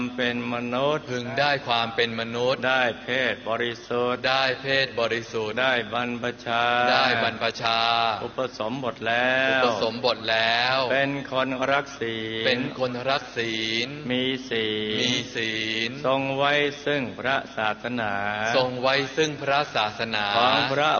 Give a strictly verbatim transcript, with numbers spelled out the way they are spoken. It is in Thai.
เป็นมนุษย์พึงได้ความเป็นมนุษย์ได้เพศบริสุทธิ์ได้เพศบริสุทธิ์ได้บรรพชาได้บรรพชาอุปสมบทแล้วอุปสมบทแล้วเป็นคนรักศีลเป็นคนรักศีลมีศีลมีศีลทรงไว้ซึ่งพระศาสนาทรงไว้ซึ่งพระศาสนาของพระ